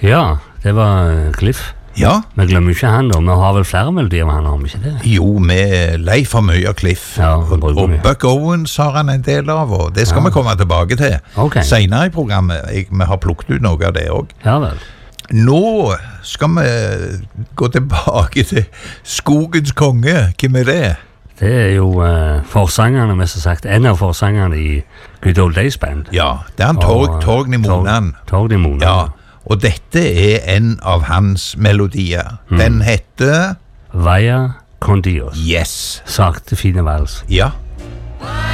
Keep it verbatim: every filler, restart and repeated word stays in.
Ja, det var Cliff. Ja. Vi glemmer ikke han da, vi har vel flere melodier med han, har vi ikke det? Jo, vi er lei for mye av Cliff. Ja, og, og Buck Owens har han en del av, og det skal ja. vi komme tilbake til. Okay. Senere i programmet, jeg, vi har plukket ut noe av det også. Ja vel. Nå skal vi gå tilbake til Skogens konge. Hvem er det? Det er jo uh, forsangerne, mest sagt, en av forsangerne i Good Old Days Band. Ja, det er han Torg, Torgny Monan. Torgny Monan. Ja, og dette er en av hans melodier. Mm. Den heter Vaya con Dios. Yes. Sakte, fine vals. Ja.